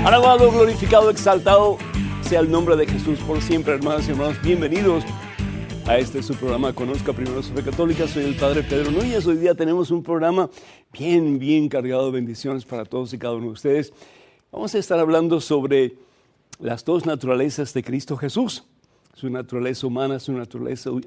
Alabado, glorificado, exaltado sea el nombre de Jesús por siempre, hermanas y hermanos. Bienvenidos a este su programa Conozca Primero su Fe Católica. Soy el Padre Pedro Núñez. Hoy día tenemos un programa bien cargado de bendiciones para todos y cada uno de ustedes. Vamos a estar hablando sobre las dos naturalezas de Cristo Jesús. Su naturaleza humana, su naturaleza